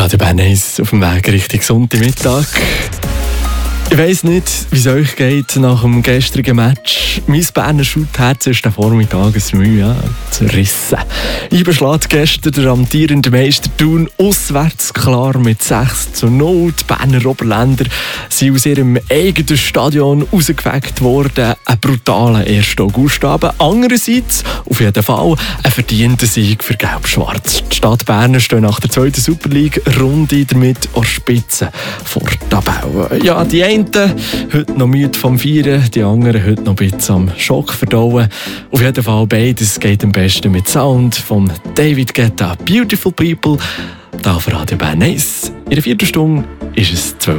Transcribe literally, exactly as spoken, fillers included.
Radio Bern eins auf dem Weg Richtung Sonntagmittag. Ich weiss nicht, wie es euch geht nach dem gestrigen Match. Mein Berner Schulherz ist am Vormittag ein Mühe ja, zerrissen. Ibe schlägt gestern der amtierende Meister Thun auswärts klar mit sechs zu null. Die Berner Oberländer sind aus ihrem eigenen Stadion rausgefegt worden. Ein brutaler erster August. Aber andererseits auf jeden Fall ein verdienter Sieg für Gelb-Schwarz. Die Stadt Bern steht nach der zweiten Super League-Runde damit an Spitze vor der Tabelle. Ja, die einen heute noch müde vom Feiern, die anderen heute noch ein bisschen am Schock verdauen. Auf jeden Fall beides geht am besten mit Sound von David Guetta, Beautiful People. Da auf Radio Bern eins. In der vierten Stunde ist es zwölf.